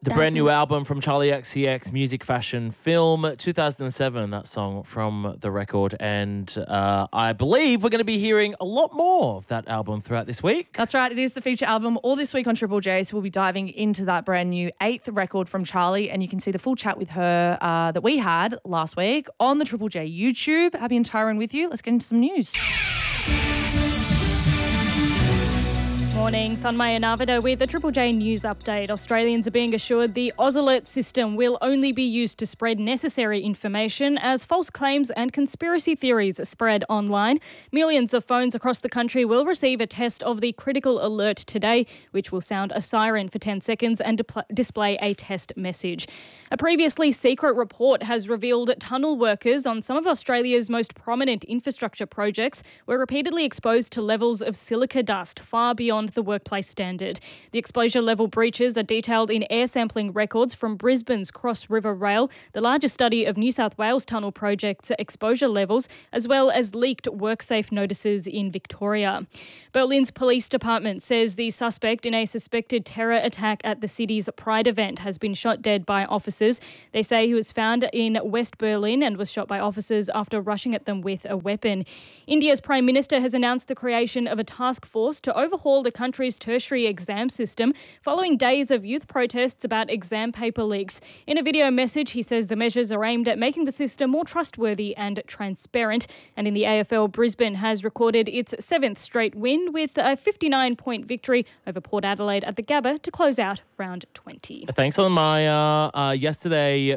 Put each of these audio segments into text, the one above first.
The brand new album from Charlie XCX, Music, Fashion, Film, 2007, that song from the record. And I believe we're going to be hearing a lot more of that album throughout this week. That's right. It is the feature album all this week on Triple J. So we'll be diving into that brand new 8th record from Charlie. And you can see the full chat with her that we had last week on the Triple J YouTube. Abby and Tyron with you. Let's get into some news. Morning, Thunmaya Navida with the Triple J News Update. Australians are being assured the AusAlert system will only be used to spread necessary information as false claims and conspiracy theories spread online. Millions of phones across the country will receive a test of the critical alert today, which will sound a siren for 10 seconds and display a test message. A previously secret report has revealed tunnel workers on some of Australia's most prominent infrastructure projects were repeatedly exposed to levels of silica dust far beyond the workplace standard. The exposure level breaches are detailed in air sampling records from Brisbane's Cross River Rail, the largest study of New South Wales tunnel projects' exposure levels, as well as leaked WorkSafe notices in Victoria. Berlin's police department says the suspect in a suspected terror attack at the city's Pride event has been shot dead by officers. They say he was found in West Berlin and was shot by officers after rushing at them with a weapon. India's Prime Minister has announced the creation of a task force to overhaul the country's tertiary exam system following days of youth protests about exam paper leaks. In a video message, he says the measures are aimed at making the system more trustworthy and transparent. And in the AFL, Brisbane has recorded its 7th straight win with a 59-point victory over Port Adelaide at the Gabba to close out round 20. Thanks, Maya. Yesterday,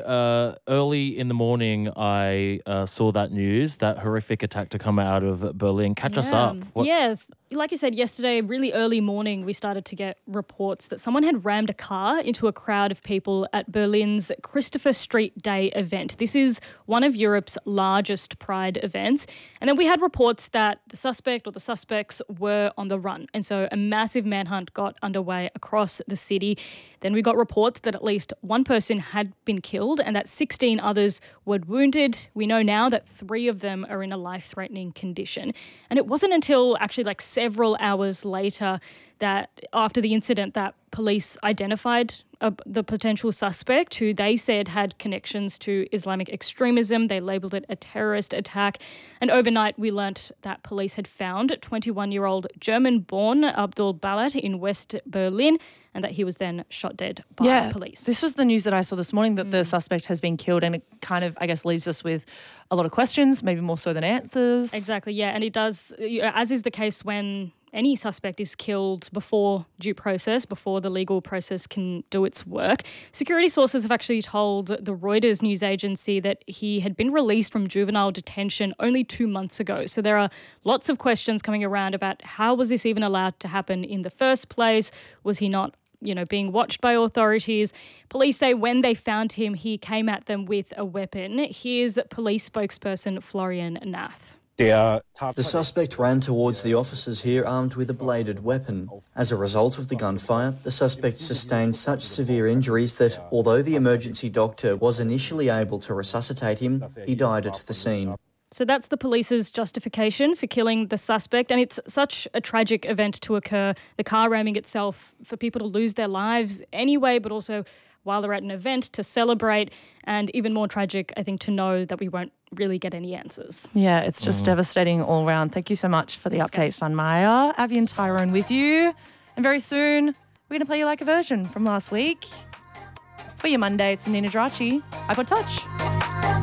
early in the morning, I saw that news, that horrific attack to come out of Berlin. Catch us up. Yes. Like you said, yesterday, really early morning, we started to get reports that someone had rammed a car into a crowd of people at Berlin's Christopher Street Day event. This is one of Europe's largest Pride events. And then we had reports that the suspect or the suspects were on the run. And so a massive manhunt got underway across the city. Then we got reports that at least one person had been killed and that 16 others were wounded. We know now that 3 of them are in a life-threatening condition. And it wasn't until actually like several hours later that after the incident that police identified the potential suspect, who they said had connections to Islamic extremism. They labelled it a terrorist attack. And overnight, we learnt that police had found 21-year-old German-born Abdul Balat in West Berlin and that he was then shot dead by police. This was the news that I saw this morning, that the suspect has been killed, and it kind of, I guess, leaves us with a lot of questions, maybe more so than answers. Exactly, yeah. And it does, as is the case when any suspect is killed before due process, before the legal process can do its work. Security sources have actually told the Reuters news agency that he had been released from juvenile detention only 2 months ago. So there are lots of questions coming around about how was this even allowed to happen in the first place? Was he not, being watched by authorities? Police say when they found him, he came at them with a weapon. Here's police spokesperson Florian Nath. The suspect ran towards the officers here armed with a bladed weapon. As a result of the gunfire, the suspect sustained such severe injuries that, although the emergency doctor was initially able to resuscitate him, he died at the scene. So that's the police's justification for killing the suspect. And it's such a tragic event to occur, the car ramming itself, for people to lose their lives anyway, but also while they're at an event to celebrate. And even more tragic, I think, to know that we won't really get any answers. Yeah, it's just devastating all around. Thank you so much for the update, Thunmaya. Abby and Tyrone with you. And very soon, we're going to play you like a version from last week. For your Monday, it's Nina Drachi. iPod Touch.